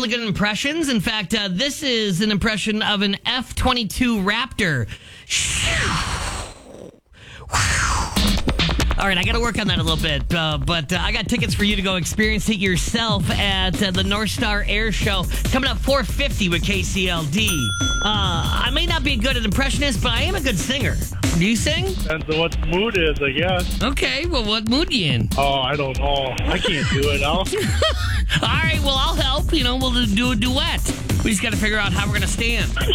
really good impressions. In fact, this is an impression of an F-22 Raptor. All right, I got to work on that a little bit, but I got tickets for you to go experience it yourself at the North Star Air Show coming up 4:50 with KCLD. I may not be good at impressionist, but I am a good singer. Do you sing? Depends on what the mood is, I guess. Okay, well, what mood you in? Oh, I don't know. I can't do it. All right, well, I'll help. We'll do a duet. We just got to figure out how we're going to stand.